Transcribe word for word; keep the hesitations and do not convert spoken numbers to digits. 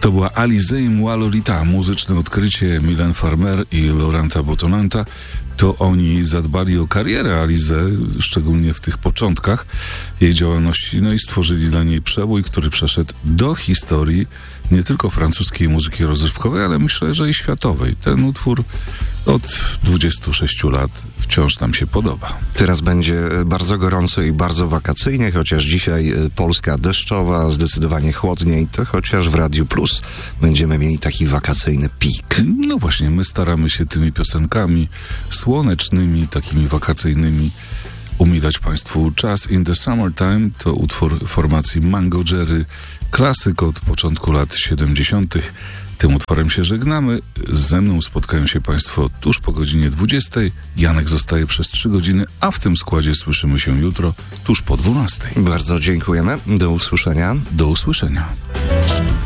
To była Alizée Moi Lolita, muzyczne odkrycie Mylène Farmer i Laurenta Botonanta. To oni zadbali o karierę Alizée, szczególnie w tych początkach jej działalności, no i stworzyli dla niej przebój, który przeszedł do historii nie tylko francuskiej muzyki rozrywkowej, ale myślę, że i światowej. Ten utwór od dwudziestu sześciu lat wciąż nam się podoba. Teraz będzie bardzo gorąco i bardzo wakacyjnie, chociaż dzisiaj Polska deszczowa, zdecydowanie chłodniej, to chociaż w Radiu Plus będziemy mieli taki wakacyjny pik. No właśnie, my staramy się tymi piosenkami słonecznymi, takimi wakacyjnymi umilać Państwu czas. In the Summertime to utwór formacji Mango Jerry, klasyk od początku lat siedemdziesiątych. Tym utworem się żegnamy. Ze mną spotkają się Państwo tuż po godzinie dwudziestej. Janek zostaje przez trzy godziny, a w tym składzie słyszymy się jutro tuż po dwunastej. Bardzo dziękujemy. Do usłyszenia. Do usłyszenia.